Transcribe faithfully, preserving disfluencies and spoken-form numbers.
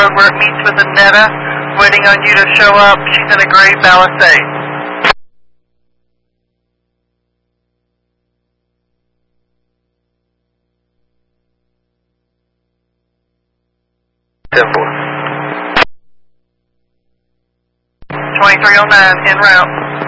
Road where it meets with Annetta, waiting on you to show up. She's in a gray Palisade. twenty-three oh nine, en route.